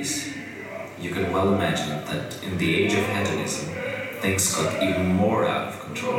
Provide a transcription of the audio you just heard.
80s, you can well imagine that in the age of hedonism, things got even more out of control.